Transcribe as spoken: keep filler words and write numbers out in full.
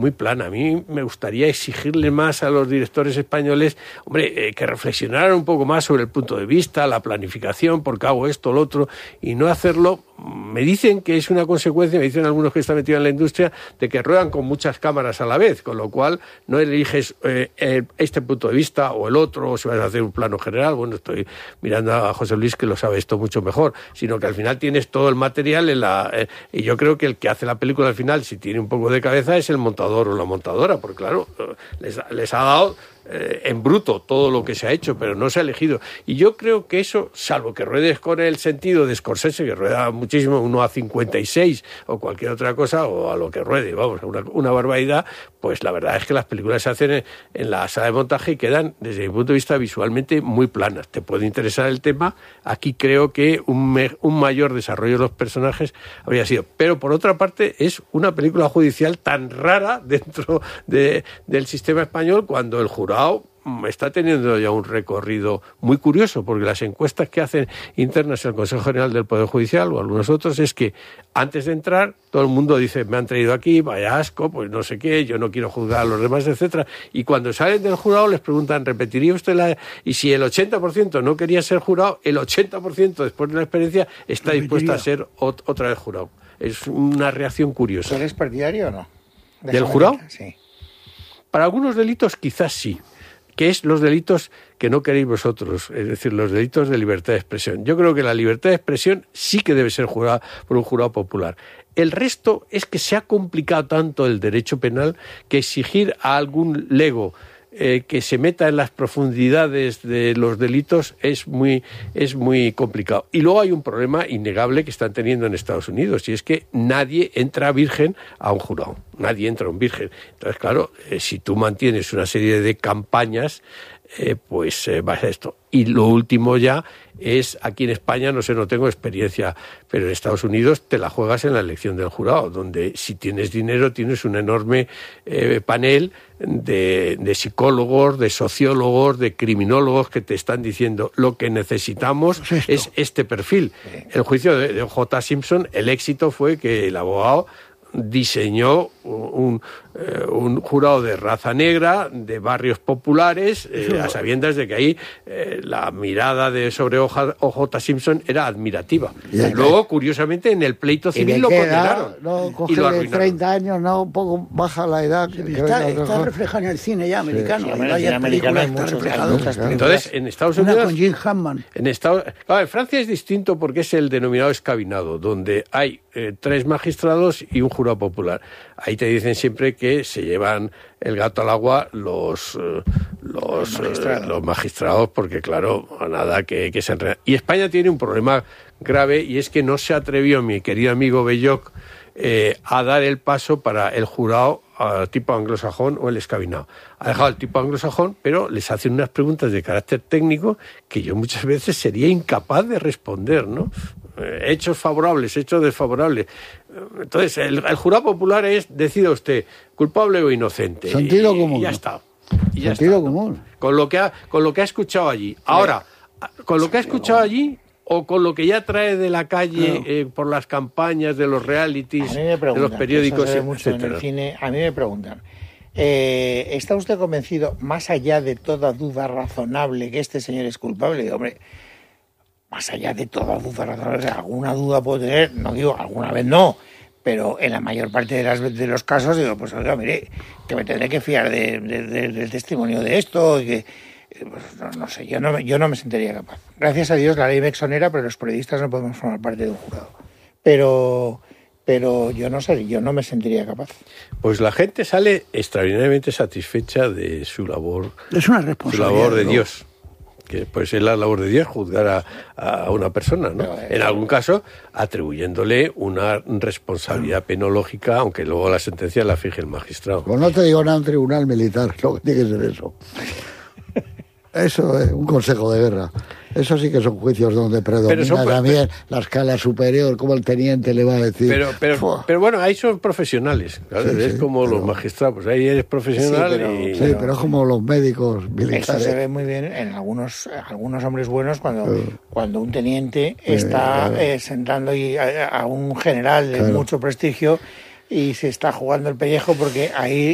muy plana. A mí me gustaría exigirle más a los directores españoles, hombre, eh, que reflexionaran un poco más sobre el punto de vista, la planificación, porque hago esto, lo otro, y no hacerlo. Me dicen que es una consecuencia, me dicen algunos que están metidos en la industria, de que ruedan con muchas cámaras a la vez, con lo cual no eliges eh, este punto de vista o el otro, o si vas a hacer un plano general. Bueno, estoy mirando a José Luis, que lo sabe esto mucho mejor, sino que al final tienes todo el material en la... Eh, y yo creo que el que hace la película al final, si tiene un poco de cabeza, es el montador o la montadora, porque claro, les, les ha dado eh, en bruto todo lo que se ha hecho, pero no se ha elegido. Y yo creo que eso, salvo que ruedes con el sentido de Scorsese, que rueda muchísimo, uno a cincuenta y seis o cualquier otra cosa, o a lo que ruede, vamos, una, una barbaridad, pues la verdad es que las películas se hacen en, en la sala de montaje y quedan, desde mi punto de vista, visualmente muy planas. Te puede interesar el tema. Aquí creo que un, me, un mayor desarrollo de los personajes habría sido. Pero por otra parte, es una película judicial tan rara dentro de, del sistema español, cuando el jurado está teniendo ya un recorrido muy curioso, porque las encuestas que hacen internas el Consejo General del Poder Judicial o algunos otros es que antes de entrar todo el mundo dice: me han traído aquí, vaya asco, pues no sé qué, yo no quiero juzgar a los demás, etcétera. Y cuando salen del jurado les preguntan: ¿repetiría usted la...? Y si el ochenta por ciento no quería ser jurado, el ochenta por ciento después de la experiencia está dispuesto a ser ot- otra vez jurado. Es una reacción curiosa. ¿Tú eres partidario o no? ¿Del jurado? Sí. Para algunos delitos quizás sí, que es los delitos que no queréis vosotros, es decir, los delitos de libertad de expresión. Yo creo que la libertad de expresión sí que debe ser jurada por un jurado popular. El resto es que se ha complicado tanto el derecho penal que exigir a algún lego eh, que se meta en las profundidades de los delitos es muy, es muy complicado. Y luego hay un problema innegable que están teniendo en Estados Unidos, y es que nadie entra virgen a un jurado. Nadie entra un virgen. Entonces, claro, eh, si tú mantienes una serie de campañas, eh, pues eh, vas a esto. Y lo último ya es, aquí en España, no sé, no tengo experiencia, pero en Estados Unidos te la juegas en la elección del jurado, donde si tienes dinero tienes un enorme eh, panel de, de psicólogos, de sociólogos, de criminólogos que te están diciendo: lo que necesitamos es, es este perfil. El juicio de, de O J Simpson, el éxito fue que el abogado diseñó un, eh, un jurado de raza negra, de barrios populares, eh, a sabiendas de que ahí eh, la mirada de sobre O J Simpson era admirativa. Luego, curiosamente, en el pleito civil lo condenaron. No, coge y lo de treinta años, no, un poco baja la edad. Sí, está, está reflejado en el cine ya americano. Sí, sí, en el cine americano hay muchos, muchas películas. Entonces, en Estados Unidos... Una con Jim Hammond. En, Estados, claro, en Francia es distinto porque es el denominado escabinado, donde hay eh, tres magistrados y un jurado popular. Ahí te dicen siempre que se llevan el gato al agua los, eh, los, magistrados. Eh, los magistrados, porque claro, a nada que, que se enredan. Y España tiene un problema grave, y es que no se atrevió mi querido amigo Belloc eh, a dar el paso para el jurado al tipo anglosajón o el escabinado. Ha dejado al tipo anglosajón, pero les hacen unas preguntas de carácter técnico que yo muchas veces sería incapaz de responder, ¿no? Eh, hechos favorables, hechos desfavorables. Entonces, el, el jurado popular es: decida usted, culpable o inocente. Sentido y, común. Y ya está. Y ya Sentido está, ¿no? común. Con lo que ha, con lo que ha escuchado allí. Ahora, con lo que ha escuchado allí, o con lo que ya trae de la calle, no. eh, por las campañas de los realities, de los periódicos, eso mucho en el cine. A mí me preguntan: eh, ¿está usted convencido, más allá de toda duda razonable, que este señor es culpable? Y, hombre, más allá de toda duda razonable, alguna duda puedo tener, no digo alguna vez no, pero en la mayor parte de, las, de los casos digo: pues oiga, mire, que me tendré que fiar de, de, de, del testimonio de esto, y que pues, no, no sé, yo no, yo no me sentiría capaz. Gracias a Dios la ley me exonera, pero los periodistas no podemos formar parte de un jurado. Pero, pero yo no sé, yo no me sentiría capaz. Pues la gente sale extraordinariamente satisfecha de su labor. Es una responsabilidad. Su labor de Dios. Que pues es la labor de Dios juzgar a, a una persona, ¿no? Pero, eh, en algún caso atribuyéndole una responsabilidad penológica, aunque luego la sentencia la fije el magistrado. Pues no te digo nada, un tribunal militar, lo que tiene que ser eso. Eso es un consejo de guerra. Eso sí que son juicios donde predomina son, también pero, la escala superior, como el teniente le va a decir. Pero, pero, pero bueno, ahí son profesionales, ¿vale? Sí, es sí, como pero, los magistrados, pues ahí eres profesional. Sí, pero, y... sí, pero es como los médicos militares. Eso se ve muy bien en algunos, algunos hombres buenos cuando, pero, cuando un teniente está claro. eh, sentando y a, a un general de claro. mucho prestigio y se está jugando el pellejo, porque ahí